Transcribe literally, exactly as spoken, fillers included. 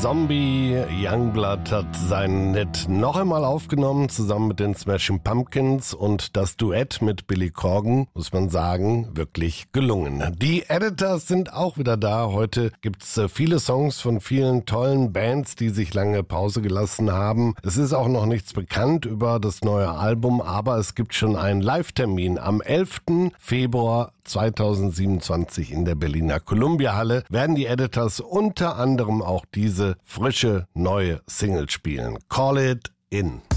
Zombie. Youngblood hat seinen Hit noch einmal aufgenommen, zusammen mit den Smashing Pumpkins, und das Duett mit Billy Corgan, muss man sagen, wirklich gelungen. Die Editors sind auch wieder da. Heute gibt's viele Songs von vielen tollen Bands, die sich lange Pause gelassen haben. Es ist auch noch nichts bekannt über das neue Album, aber es gibt schon einen Live-Termin am elften Februar zweitausendsiebenundzwanzig in der Berliner Columbia-Halle werden die Editors unter anderem auch diese frische neue Single spielen. Call It In.